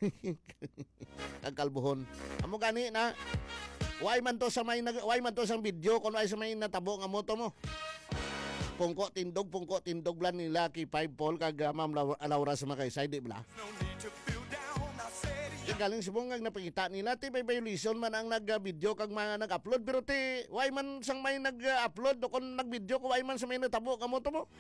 Kagkalbuhon. Amo gani na. Why man to sa sang video kung ay sa may natabo nga moto mo. Pungko tindog lan nila kay 5 Paul kag Ma'am Laura sa mga kaysay, di ba? Galing subong napakita nila ti may violation man ang nag-video kag mga nag-upload pero ti why man sang may nag-upload o kung nag-video ko why man sa may natabo ka mo to mo.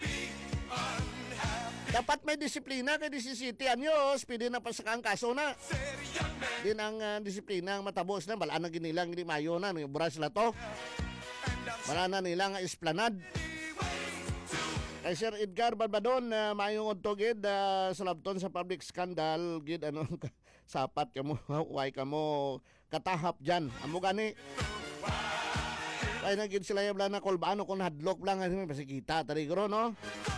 Dapat may disiplina kay DCCT anyos pwede na pa sa kang kaso na. Din ang disiplina ang matabos na balaan na ginilang hindi mayo na buras la to. Bala na nila nga esplanade. Kay Sir Edgar Barbadon mayong odto gid sa labton sa public scandal gid ano sapat kamo why kamo katahap diyan amo gani ay nagid sila yung na kolbano kung hadlock lang kasi pasikita tari gro no.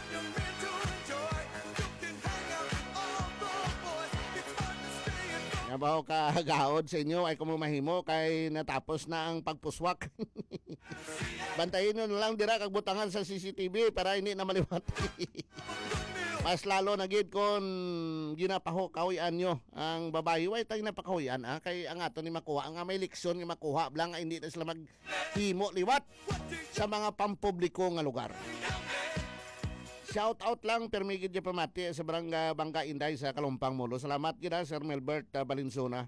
Nabaw ka gaod sa inyo ay kamo mahimo kay natapos na ang pagpuswak. Bantayin nyo na lang dira kag butangan sa CCTV para hindi na maliwat. Mas lalo na gid kon ginapaho kawian nyo ang babae way tag napakawian kay ang ato ni makuha ang may leksyon nga makuha blang hindi na sila maghimo liwat sa mga pampubliko nga lugar. Shout out lang permigid niya pamati sa barangay Bangka Inday sa Kalumpang Molo. Salamat gid Sir Melbert Valenzuela.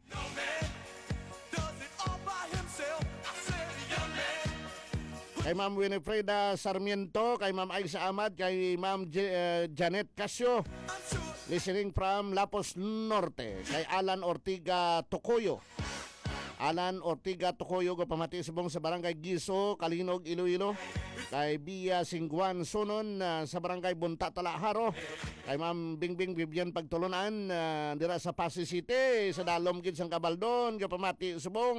Kay Ma'am Winifreda Sarmiento, kay Ma'am Aisa Ahmad, kay Ma'am Janet Casio. Listening from Lapos Norte, kay Alan Ortiga Tocoyo. Alan Ortiga Tocoyo pamati subong sa barangay Giso, Kalinog, Iloilo. Kay Bia Singguan Sunon sa barangay Bunta Talaharo. Kay Ma'am Bingbing Vivian Pagtulunan dira sa Pasig City sa dalom gid sang Kabaldon pamati subong.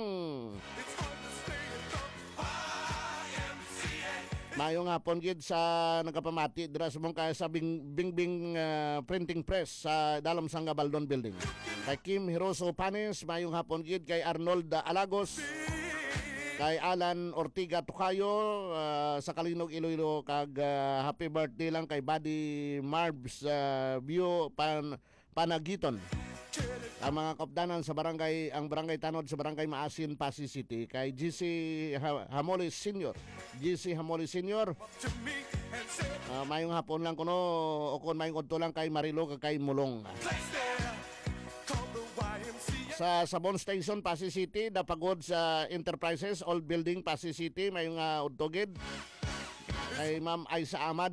Mayong hapon gid sa nagapamati dira subong kay sa Bingbing Printing Press sa dalom sang Kabaldon Building. Kay Kim Hiroso Panes mayong hapon gid kay Arnold Alagos. Kay Alan Ortiga Tocayo sa Kalinog Iloilo kag happy birthday lang kay Buddy Marbs View Panagiton. Ang mga kapdanan sa barangay Tanod sa barangay Maasin, Pasig City kay GC Hamolis Senior. GC Hamolis Senior. Mayong hapon lang kuno o kun mayong odto lang kay Marilo kay Mulong. Sa Sabon Station, Pasig City, napagod sa Enterprises, Old Building, Pasig City, may nga udtogid. Kay Ma'am Aisa Ahmad.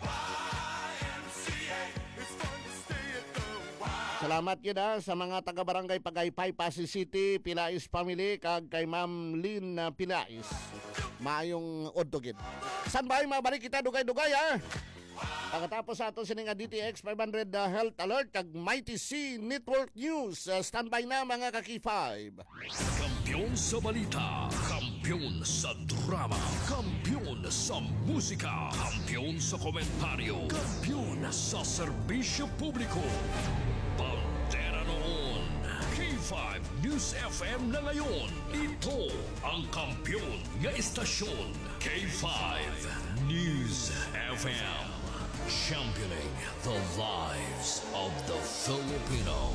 Salamat yun sa mga taga-barangay Pagaypay, Pasig City, Pilais Family, kag kay Ma'am Lynn Pilais. Maayong udtogid. San ba mabalik kita dugay-dugay Pagkatapos sa ato sining DTX 500 Health Alert kag Mighty C Network News. Standby na mga kaki-5. Kampiyon sa balita, kampiyon sa drama, kampiyon sa musika, kampiyon sa komentaryo, kampiyon sa serbisyo publiko. Pantera noon, K5 News FM na ngayon. Ito ang kampiyon nga istasyon, K5 News FM. Championing the lives of the Filipino.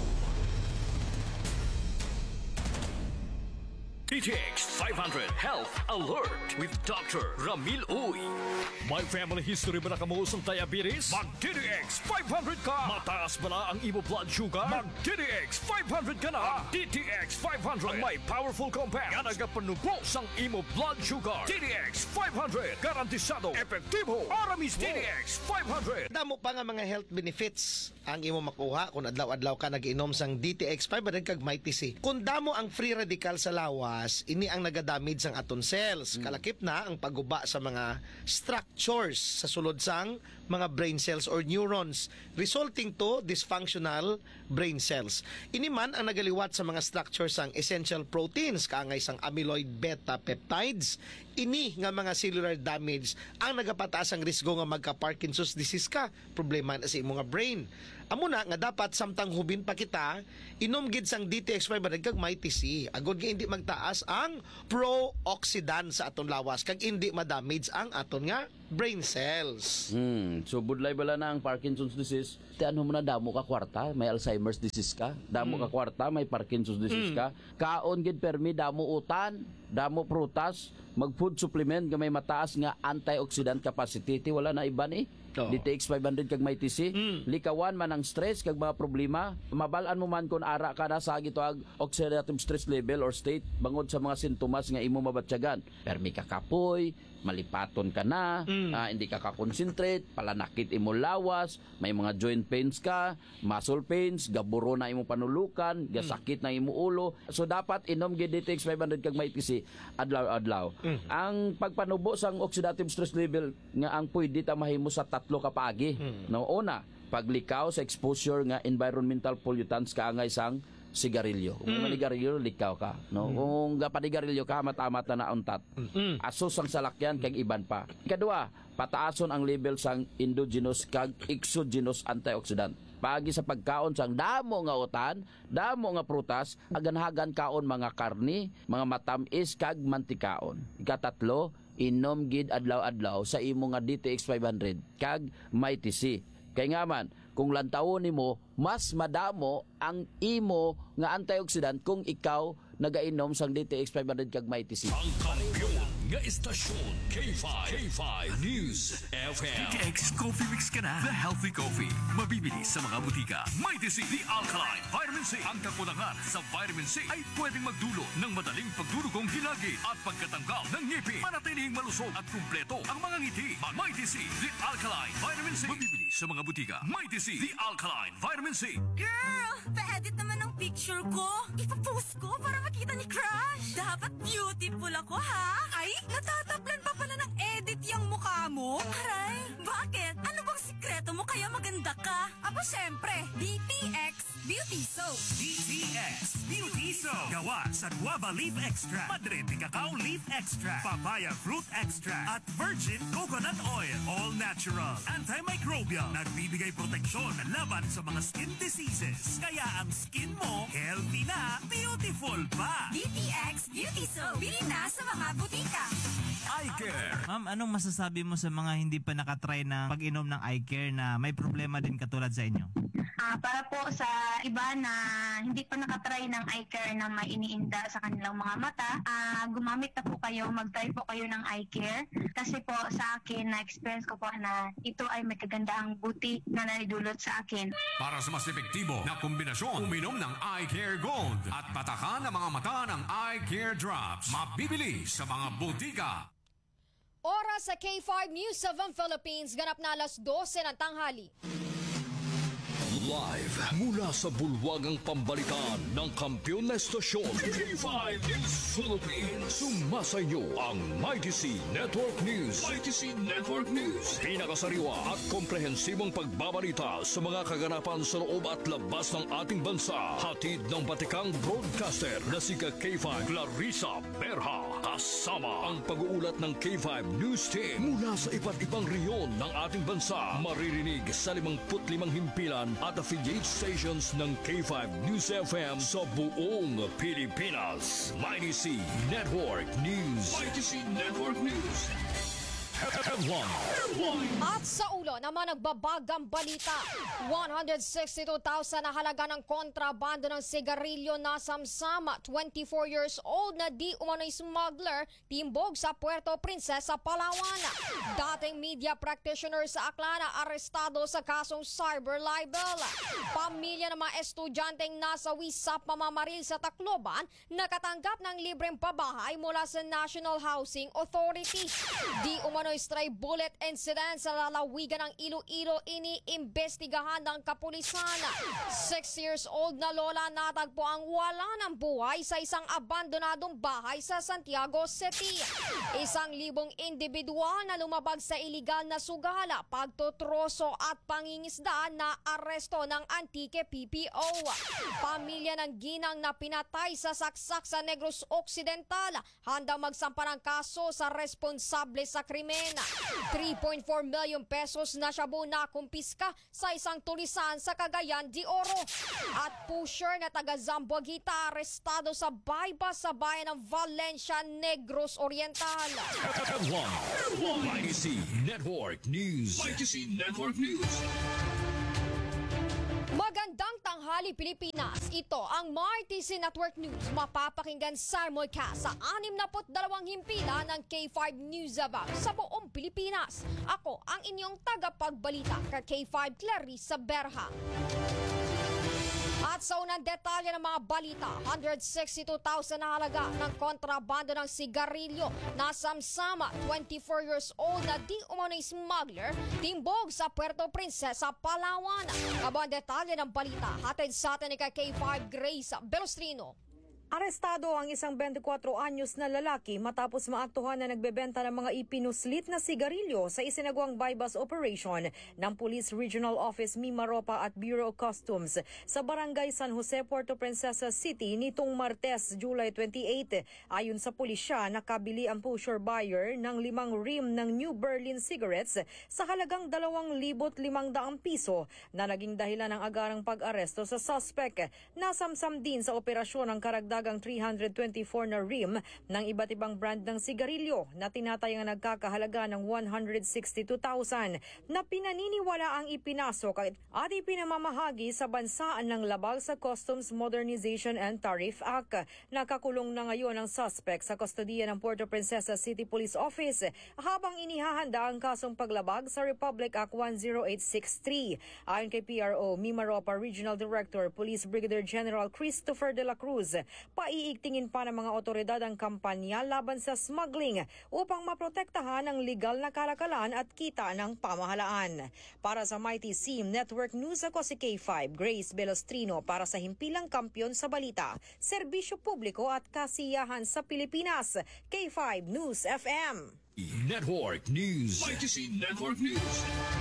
DTX 500 Health Alert with Dr. Ramil Uy. May family history ba na kamuusong diabetes? Mag-DTX 500 ka! Mataas ba na ang imo blood sugar? Mag-DTX 500 ka na! DTX 500 ang may powerful compound nga nagapanubo sang imo blood sugar. DTX 500 garantisado, epektibo, aramis mo. DTX 500 Damo pa nga mga health benefits ang imo makuha kung adlaw-adlaw ka nag-inom sang DTX 500 kag Mighty C. Kung damo ang free radical sa lawas, ini ang nagadamage sang aton cells. Kalakip na ang pagguba sa mga structures sa sulod sang mga brain cells or neurons, resulting to dysfunctional brain cells. Ini man ang nagaliwat sa mga structures sang essential proteins kaangay sang amyloid beta peptides. Ini nga mga cellular damage ang nagapataas ang risgo nga magka-Parkinson's disease ka. Problema na sa imong brain. Amo na nga dapat samtang hubin pa kita, inom gid sang DTX 500 kag Mighty C. Agod nga hindi magtaas ang pro-oxidant sa aton lawas kag hindi ma-damage ang aton nga brain cells. So budlay bala na ang Parkinson's disease. Ano mo na damo ka kwarta, may Alzheimer's disease ka. Damo ka kwarta, may Parkinson's disease ka. Kaon gid permi damo utan, damo prutas, mag food supplement nga may mataas nga antioxidant capacity. Ti wala na iban eh. DTX 500 kag may TC. Likawan man ang stress kag mga problema. Mabalaan mo man kung ara ka na sa gitoag oxidative stress level or state bangod sa mga sintomas nga imo mabatyagan. Permi ka kapoy, malipaton ka na, hindi ka ka-concentrate, palanakit imo lawas, may mga joint pains ka, muscle pains, gaburo na imo panulukan, gasakit na imo ulo. So dapat inom gid DTX 500 kag may TC adlaw-adlaw. Ang pagpanubo sang oxidative stress level nga ang pwede ta mahimo sa 3 ka paagi. No, una, paglikaw sa exposure nga environmental pollutants kaangay sang sigarilyo. Kung manigarilyo, likaw ka. No? Kung gapanigarilyo ka, matamat na nauntat. Asos ang salakyan, kag iban pa. Kadua, pataason ang level sang endogenous kag exogenous antioxidant. Pagi sa pagkaon sang damo nga utan, damo nga prutas, aganhagan kaon mga karni, mga matamis kag mantikaon. Ikatatlo, inom gid adlaw-adlaw sa imo nga DTX 500 kag may TC. Kay nga man, kung lantawon nimo, mas madamo ang imo nga antioxidant kung ikaw nagainom sang DTX 500 kag may TC. Ang kampiyon nga istasyon K5 News FM. DTX Coffee Mix ka na. The healthy coffee. Mabibili sa mga butika. May TC, The Alkaline Vitamin C. Ang kakulangan sa vitamin C ay pwedeng magdulot ng madaling pagdurugong hilagi at pagkatanggal ng ngipin. Manatiling malusog at kumpleto ang mga ngiti. May TC, The Alkaline Vitamin C. Mabibili sa mga butika. May TC, The Alkaline Vitamin C. Girl, pa-edit naman ang picture ko. Ipapost ko para makita ni Crush. Dapat beautiful ako, ha? Ay, natatablan pa pala ng edit yung mukha mo. Aray, bakit? Ano bang sikreto mo kaya maganda ka? Aba, syempre, DTX Beauty Soap. DTX Beauty Soap. Gawa sa guava leaf extract, Madre de cacao leaf extract, papaya fruit extract, at virgin coconut oil. All natural, antimicrobial, nagbibigay proteksyon laban sa mga skin diseases. Kaya ang skin mo, healthy na, beautiful pa. DTX Beauty Soap. Bili na sa mga butika. Eye care. Ma'am, anong masasabi mo sa mga hindi pa nakatry ng pag-inom ng eye care na may problema din katulad sa inyo? Para po sa iba na hindi pa nakatry ng eye care na may iniinda sa kanilang mga mata, gumamit na po kayo, mag-try po kayo ng eye care. Kasi po sa akin, na-experience ko po na ito ay may kagandahang buti na naidulot sa akin. Para sa mas epektibo na kombinasyon, uminom ng Eye Care Gold at patakan ang mga mata ng Eye Care Drops. Mabibili sa mga butika. Oras sa K5 News 7 Philippines, ganap na alas 12 ng tanghali. Live mula sa bulwagang pambalitaan ng kampiyon na estasyon K5 News Philippines. Sumasayo ang Mighty C Network News. Mighty C Network News. Pinakasariwa at komprehensibong pagbabalita sa mga kaganapan sa loob at labas ng ating bansa. Hatid ng batikang broadcaster na si K5 Clarissa Berha. Kasama ang pag-uulat ng K5 News Team mula sa iba't ibang reyon ng ating bansa. Maririnig sa 55 himpilan at affiliate stations ng K5 News FM sa buong Pilipinas. Mighty C Network News. Mighty C Network News. At sa ulo naman nagbabagang balita, 162,000 na halaga ng kontrabando ng sigarilyo na samsama 24 years old na di umano'y smuggler timbog sa Puerto Princesa, Palawan. Dating media practitioner sa Aklana arestado sa kasong cyber libel. Pamilya ng mga estudyanteng nasawi sa pamamaril sa Tacloban nakatanggap ng libreng pabahay mula sa National Housing Authority. Di umano'y stray bullet incident sa lalawigan ng Iloilo iniimbestigahan ng kapulisan. 6 years old na lola natagpo ang wala ng buhay sa isang abandonadong bahay sa Santiago City. 1,000 individual na lumabag sa iligal na sugala, pagtotroso at pangingisda na aresto ng Antique PPO. Pamilya ng ginang na pinatay sa saksak sa Negros Occidental handang magsampa ng kaso sa responsable sa krimen. 3.4 million pesos na shabu na kumpiska sa isang tulisan sa Cagayan de Oro. At pusher na taga Zamboanga arestado sa bypass sa bayan ng Valencia, Negros Oriental. YTC Network News. YTC Network News. Magandang tanghali Pilipinas. Ito ang MyTC Network News. Mapapakinggan simulcast sa 62 himpilan ng K5 News About sa buong Pilipinas. Ako ang inyong tagapagbalita ka K5 Clarissa Berha. At sa unang detalye ng mga balita, 162,000 na halaga ng kontrabando ng sigarilyo na samsama 24 years old na di umano'y smuggler timbog sa Puerto Princesa, Palawan. Abang detalye ng balita, hatid sa atin ni K5 Grace Belostrino. Arestado ang isang 24 anyos na lalaki matapos maaktuhan na nagbebenta ng mga ipinuslit na sigarilyo sa isinagawang bypass operation ng Police Regional Office Mimaropa at Bureau of Customs sa Barangay San Jose, Puerto Princesa City nitong Martes, July 28. Ayon sa pulisya, nakabili ang pusher buyer ng 5 rim ng New Berlin cigarettes sa halagang 2,500 piso na naging dahilan ng agarang pag-aresto sa suspect. Nasamsam din sa operasyon ang karagdagang 324 na rim ng iba't ibang brand ng sigarilyo na tinatayang nagkakahalaga ng 162,000 na pinaniniwala ang ipinasok at ipinamamahagi sa bansaan ng labag sa Customs Modernization and Tariff Act. Nakakulong na ngayon ang suspect sa kustodiya ng Puerto Princesa City Police Office habang inihahanda ang kasong paglabag sa Republic Act 10863. Ayon kay PRO Mimaropa Regional Director Police Brigadier General Christopher de la Cruz, paiigtingin pa ng mga otoridad ang kampanya laban sa smuggling upang maprotektahan ang legal na kalakalan at kita ng pamahalaan. Para sa MyTC Network News, ako si K5 Grace Belostrino para sa himpilang kampyon sa balita, serbisyo publiko at kasiyahan sa Pilipinas. K5 News FM. Network News. YTC Network News.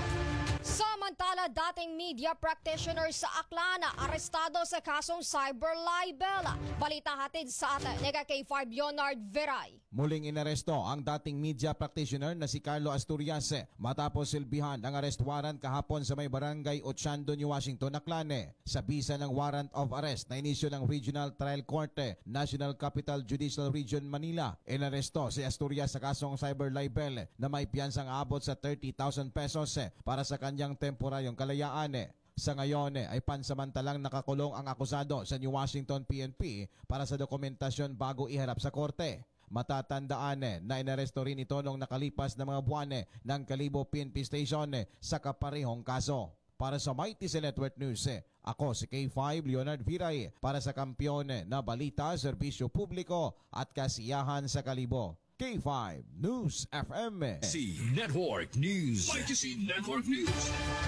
Samantala, dating media practitioner sa Aklana arestado sa kasong cyber libel. Balita hatid sa atin ni K5 Leonard Veray. Muling inaresto ang dating media practitioner na si Carlo Asturias matapos silbihan ang arrest warrant kahapon sa may barangay Ochando, New Washington, Aklane. Sa bisa ng warrant of arrest na inisyo ng Regional Trial Court, National Capital Judicial Region, Manila, inaresto si Asturias sa kasong cyber libel na may piyansang abot sa 30,000 pesos para sa kanyang temporaryong kalayaan. Sa ngayon ay pansamantalang nakakulong ang akusado sa New Washington PNP para sa dokumentasyon bago iharap sa korte. Matatandaan na inaresto rin ito noong nakalipas na mga buwan ng Kalibo PNP Station sa kaparehong kaso. Para sa MyTC Network News, ako si K5 Leonard Viray para sa kampyon na balita, serbisyo publiko at kasiyahan sa Kalibo. K5 News FM. YTC Network News. YTC Network News.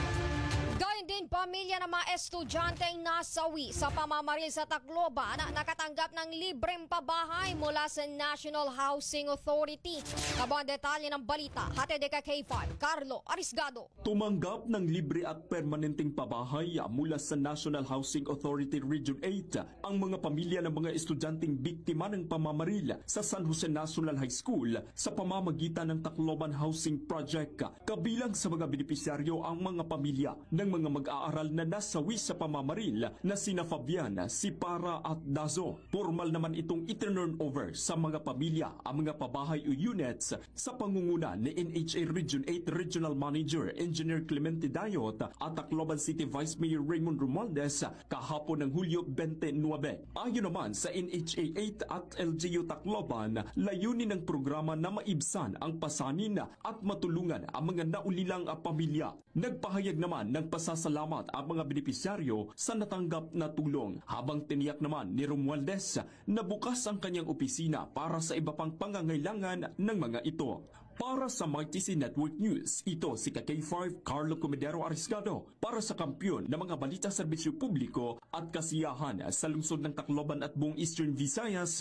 Gayon din, pamilya ng mga estudyanteng nasawi sa pamamaril sa Tacloban na nakatanggap ng libreng pabahay mula sa National Housing Authority. Kabang detalye ng balita, hatid kay K5, Carlo Arisgado. Tumanggap ng libre at permanenteng pabahay mula sa National Housing Authority Region 8 ang mga pamilya ng mga estudyanteng biktima ng pamamaril sa San Jose National High School sa pamamagitan ng Tacloban Housing Project. Kabilang sa mga benepisyaryo ang mga pamilya ng mga mag-aaral na nasawi sa pamamaril na sina Fabian, Sipara at Dazo. Formal naman itong i-turn over sa mga pamilya ang mga pabahay o units sa pangunguna ni NHA Region 8 Regional Manager Engineer Clemente Dayot at Tacloban City Vice Mayor Raymond Romualdez kahapon ng Hulyo 29. Ayon naman sa NHA 8 at LGU Tacloban, layunin ng programa na maibsan ang pasanin at matulungan ang mga naulilang pamilya. Nagpahayag naman ng pasasalamat ang mga benepisyaryo sa natanggap na tulong, habang tiniyak naman ni Romualdez na bukas ang kanyang opisina para sa iba pang pangangailangan ng mga ito. Para sa MyTC Network News, ito si K5 Carlo Comedero Arisgado para sa kampyon ng mga balita serbisyo publiko at kasiyahan sa lungsod ng Tacloban at buong Eastern Visayas,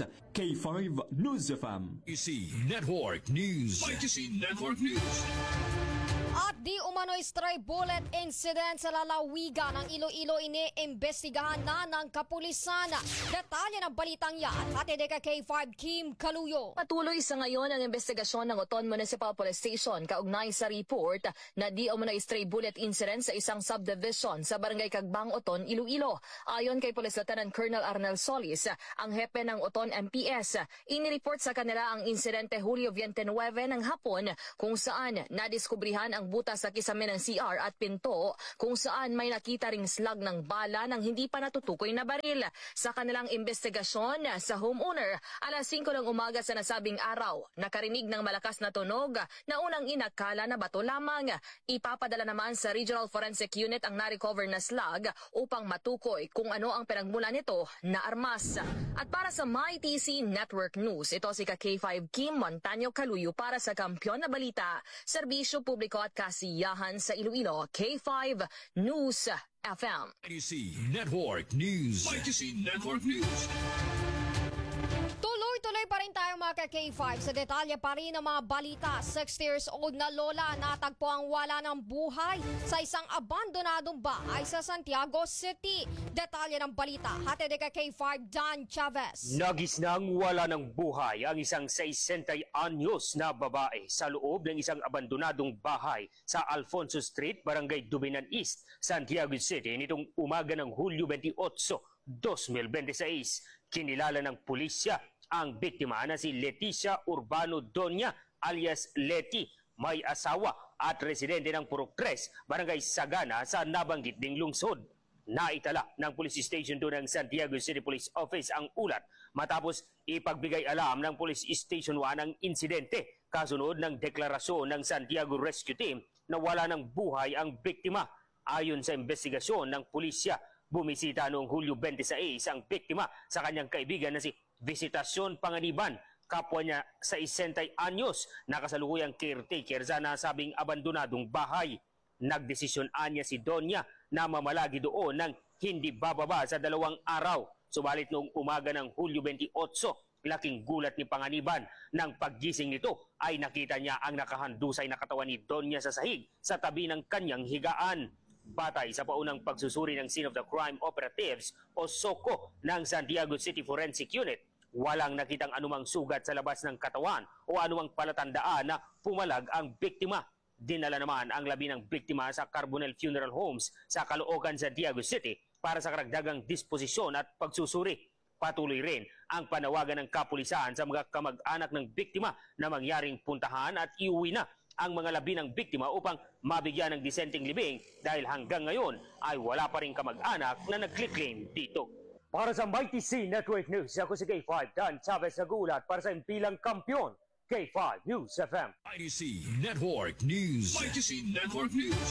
K5 News FM. YTC Network News. YTC Network News. At Di umano'y stray bullet incident sa lalawigan ng Iloilo iniimbestigahan na ng kapulisan. Detalye ng balitang yan, hatid kay K5 Kim Kaluyo. Patuloy sa ngayon ang investigasyon ng Oton Municipal Police Station kaugnay sa report na di umano'y stray bullet incident sa isang subdivision sa Barangay Kagbang, Oton, Iloilo. Ayon kay Police Lieutenant Colonel Arnel Solis, ang hepe ng Oton MPS, inireport sa kanila ang insidente Hulyo 29 ng hapon kung saan nadiskubrihan ang butas sa kisame ng CR at pinto kung saan may nakita ring slug ng bala ng hindi pa natutukoy na baril. Sa kanilang investigasyon sa homeowner, alas 5 ng umaga sa nasabing araw, nakarinig ng malakas na tunog na unang inakala na bato lamang. Ipapadala naman sa Regional Forensic Unit ang na-recover na slug upang matukoy kung ano ang pinagmula nito na armas. At para sa MyTC Network News, ito si K5 Kim Montaño Kaluyo para sa Kampiyon na Balita, Serbisyo Publiko at Kasiyahan sa Iloilo, K5 News FM. ITC Network News. ITC Network News. Tuloy-tuloy pa rin tayo mga K5 sa detalye pa rin ng mga balita. 60 years old na lola natagpo ang wala ng buhay sa isang abandonadong bahay sa Santiago City. Detalye ng balita, hatid kay K5 Dan Chavez. Nagisnang wala ng buhay ang isang 60 anyos na babae sa loob ng isang abandonadong bahay sa Alfonso Street, Barangay Dubinan East, Santiago City nitong umaga ng Hulyo 28, 2026. Kinilala ng pulisya ang biktima na si Leticia Urbano Doña alias Leti, may asawa at residente ng Purok 3, Barangay Sagana sa nabanggit ding lungsod. Naitala ng Police Station 2 ng Santiago City Police Office ang ulat matapos ipagbigay alam ng Police Station 1 ang insidente kasunod ng deklarasyon ng Santiago Rescue Team na wala ng buhay ang biktima. Ayon sa investigasyon ng pulisya, bumisita noong Hulyo 26 ang biktima sa kanyang kaibigan na si Visitacion Panganiban, kapwa niya sa 60 anyos na kasalukuyang caretaker sa nasabing abandonadong bahay. Nagdesisyon niya si Donya na mamalagi doon ng hindi bababa sa 2 araw. Subalit noong umaga ng Hulyo 28, laking gulat ni Panganiban nang paggising nito ay nakita niya ang nakahandusay na katawan ni Donya sa sahig sa tabi ng kanyang higaan. Batay sa paunang pagsusuri ng Scene of the Crime Operatives o SOCO ng Santiago City Forensic Unit, walang nakitang anumang sugat sa labas ng katawan o anumang palatandaan na pumalag ang biktima. Dinala naman ang labi ng biktima sa Carbonell Funeral Homes sa Caloocan, Santiago City para sa karagdagang disposisyon at pagsusuri. Patuloy rin ang panawagan ng kapulisan sa mga kamag-anak ng biktima na mangyaring puntahan at iuwi na ang mga labi ng biktima upang mabigyan ng disenteng libing dahil hanggang ngayon ay wala pa rin kamag-anak na nag-claim dito. Para sa MyTC Network News, ako si K5 Dan Chavez nagulat para sa impilang kampiyon, K5 News FM. ITC Network News. ITC Network News.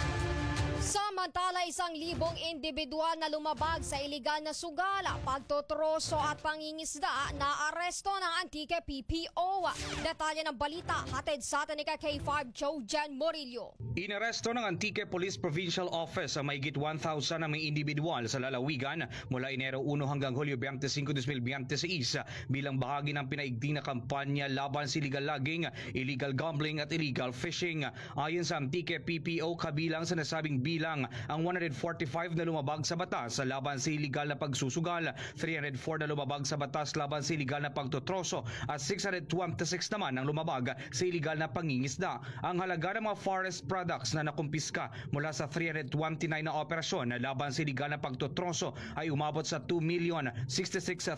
Samantala, 1,000 individual na lumabag sa iligal na sugala, pagtotroso at pangingisda na aresto ng Antique PPO. Detalye ng balita, hatid sa atin ni K5 Jojan Morillo. Inaresto ng Antique Police Provincial Office ang mahigit 1,000 na mga individual sa lalawigan mula Enero 1 hanggang Hulyo 25, 2026 bilang bahagi ng pinaigting na kampanya laban sa illegal logging, illegal gambling at illegal fishing. Ayon sa Antique PPO, kabilang sa nasabing bilang ang 145 na lumabag sa batas laban sa illegal na pagsusugal, 304 na lumabag sa batas laban sa illegal na pagtotroso at 626 naman ang lumabag sa illegal na pangingisda. Ang halaga ng mga forest products na nakumpiska mula sa 329 na operasyon laban sa illegal na pagtotroso ay umabot sa 2,066,125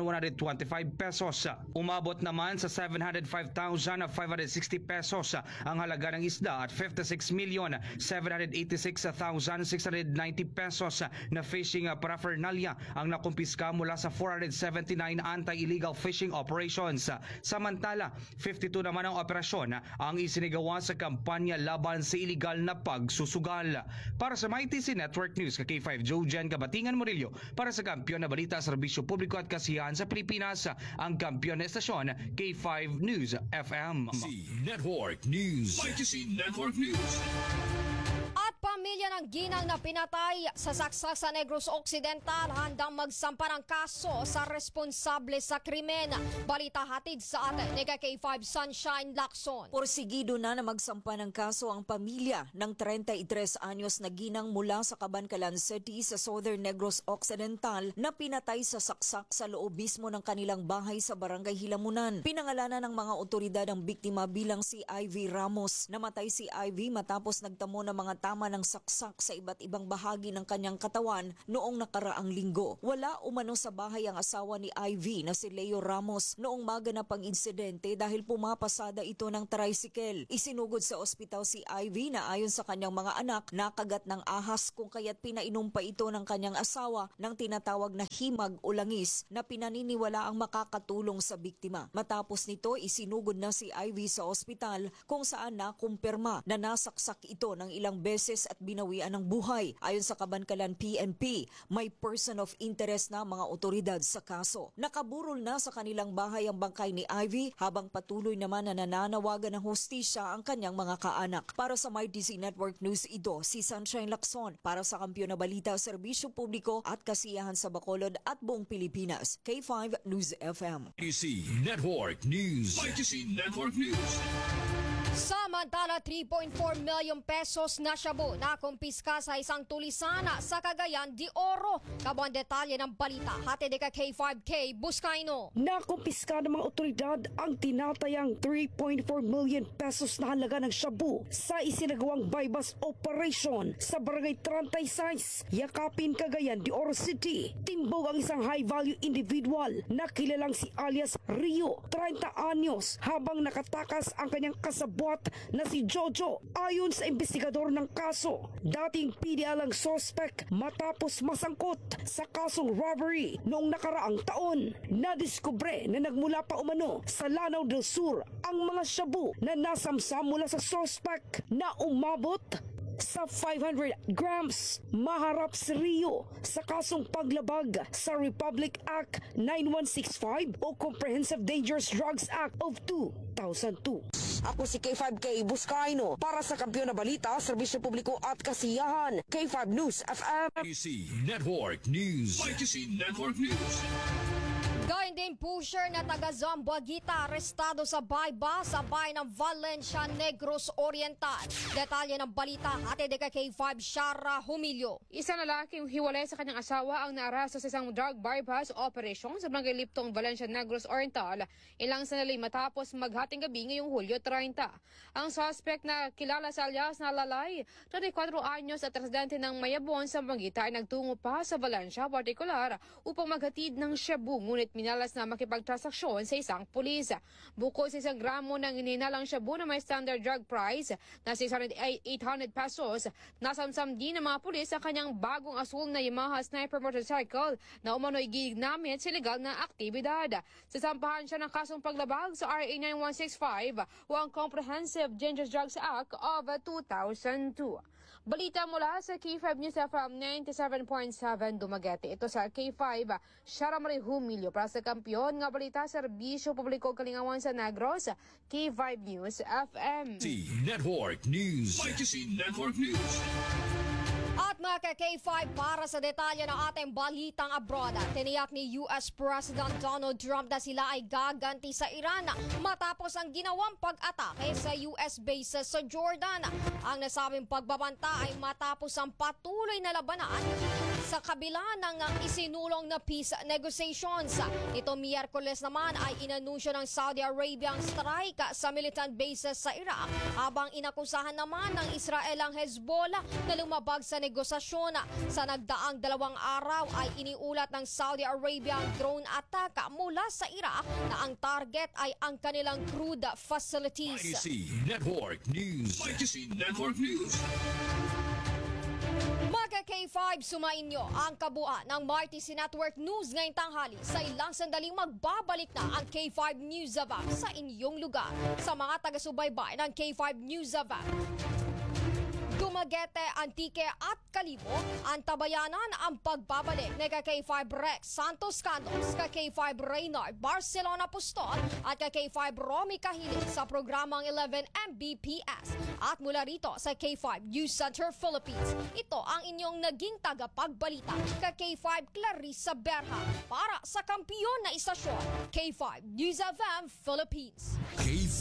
pesos. Umabot naman sa 705,560 pesos ang halaga ng isda at 56,786,690 pesos na fishing paraphernalia ang nakumpiska mula sa 479 anti-illegal fishing operations. Samantala, 52 naman ang operasyon ang isinigawa sa kampanya laban sa illegal na pagsusugal. Para sa MyTC Network News, K5 Jojan Kabatingan Murillo para sa Kampiyon na Balita, Serbisyo Publiko at Kasiyahan sa Pilipinas, ang kampiyon na estasyon, K5 News FM. ITC Network News. ITC Network News. At pamilya Pamilya ng ginang na pinatay sa saksak sa Negros Occidental handang magsampa ng kaso sa responsable sa krimen. Balita hatid sa atin ni K5 Sunshine Lacson. Porsigido na magsampa ng kaso ang pamilya ng 33 anyos na ginang mula sa Cabancalan City sa Southern Negros Occidental na pinatay sa saksak sa loob mismo ng kanilang bahay sa Barangay Hilamunan. Pinangalanan ng mga otoridad ang biktima bilang si Ivy Ramos. Namatay si Ivy matapos nagtamo ng mga tama ng saksak sa iba't ibang bahagi ng kanyang katawan noong nakaraang linggo. Wala umano sa bahay ang asawa ni Ivy na si Leo Ramos noong maganap ang insidente dahil pumapasada ito ng tricycle. Isinugod sa ospital si Ivy na ayon sa kanyang mga anak nakagat ng ahas kung kaya't pinainom pa ito ng kanyang asawa ng tinatawag na himag o langis na pinaniniwala ang makakatulong sa biktima. Matapos nito isinugod na si Ivy sa ospital kung saan nakumpirma na nasaksak ito ng ilang beses at binawian ng buhay. Ayon sa Cabancalan PNP, may person of interest na mga otoridad sa kaso. Nakaburol na sa kanilang bahay ang bangkay ni Ivy habang patuloy naman na nananawagan ng hustisya ang kanyang mga kaanak. Para sa MyDC Network News, ito si Sunshine Lacson para sa Kampiyon na Balita, Serbisyo Publiko at Kasiyahan sa Bacolod at buong Pilipinas. K5 News FM. MyDC Network News. MyDC Network News. Samantala, 3.4 million pesos na shabu na kumpiska sa isang tulisana sa Cagayan de Oro. Kabuang detalye ng balita, hatid ka K5K Buscaino. Nakumpiska ng mga otoridad ang tinatayang 3.4 million pesos na halaga ng shabu sa isinagawang bypass operation sa Barangay 36, Yakapin, Cagayan de Oro City. Timbog ang isang high-value individual na kilalang si alias Rio, 30 anyos, habang nakatakas ang kanyang kasabwat na si Jojo. Ayon sa investigador ng kaso, dating PDL ang suspect matapos masangkot sa kasong robbery noong nakaraang taon. Nadiskubre na nagmula pa umano sa Lanao del Sur ang mga shabu na nasamsam mula sa suspect na umabot sa 500 grams. Maharap si Rio sa kasong paglabag sa Republic Act 9165 o Comprehensive Dangerous Drugs Act of 2002. Ako si K5K Buscaino para sa Kampiyon na Balita, Serbisyo Publiko at Kasiyahan. K5 News FM. MyDC Network News. MyDC Network News. Gayun din pusher na taga Zamboaguita arestado sa bayba sa bayan ng Valencia, Negros Oriental. Detalye ng balita hatid kay K5 Shara Humilio. Isang lalaking hiwalay sa kanyang asawa ang naarasto sa isang drug bypass operation sa Barangay Liptong, Valencia, Negros Oriental ilang sandali matapos maghating gabi ngayong Hulyo 30. Ang suspect na kilala sa alias na Lalay, 34 anyos at residente ng Mayabon, Zamboaguita ay nagtungo pa sa Valencia partikular upang maghatid ng shabu ngunit minalas na makipagtransaksyon sa isang pulis. Bukod sa 1 gramo ng inihinalang shabu na may standard drug price na 800 pesos, nasamsam din ng mga pulis sa kanyang bagong asul na Yamaha Sniper motorcycle na umano'y ginamit sa legal na aktibidad. Sasampahan siya ng kasong paglabag sa RA 9165 o ang Comprehensive Dangerous Drugs Act of 2002. Balita mula sa K5 News FM 97.7 Dumaguete. Ito sa K5, Shara Marie Humilio para sa Kampiyon nga Balita, Serbisyo Publiko Kalingawan sa Negros, K5 News FM. MyDC Network News. MyDC Network News. At mga K5 para sa detalye ng ating balitang abroad, tiniyak ni US President Donald Trump na sila ay gaganti sa Iran matapos ang ginawang pag-atake sa US bases sa Jordan. Ang nasabing pagbabanta ay matapos ang patuloy na labanan sa kabila ng isinulong na peace negotiations. Ito Miyerkules naman ay inanunsyo ng Saudi Arabia ang strike sa militant bases sa Iraq habang inakusahan naman ng Israel ang Hezbollah na lumabag sa negosasyon. Sa nagdaang 2 araw ay iniulat ng Saudi Arabia ang drone attack mula sa Iraq na ang target ay ang kanilang crude facilities. MyDC Network News. MyDC Network News. Mga K5, sumain nyo ang kabuuan ng MyDC Network News ngayong tanghali. Sa ilang sandaling magbabalik na ang K5 News Ava sa inyong lugar. Sa mga taga-subaybay ng K5 News Ava, Dumaguete, Antique at Calibo, ang tabayanan ang pagbabalik ni K5 Rex Santos Cantos, K5 Reynard Barcelona Pustot at K5 Romy Cahilig sa programang 11 Mbps. At mula rito sa K5 News Center Philippines, ito ang inyong naging tagapagbalita, K5 Clarissa Berha para sa kampiyon na istasyon, K5 News FM Philippines. K5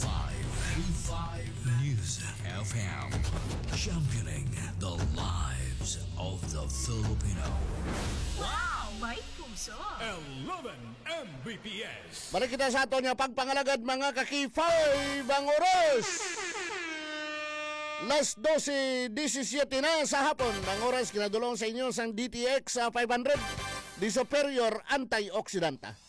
News FM, championing the lives of the Filipino. Wow! May puso! 11 Mbps. Balik kita sa ato niya pagpangalagad mga K5 ang oras. Last 12:17 na sa hapon. Ang oras kinadulong sa inyo sa DTX 500 di Superior Antioxidanta.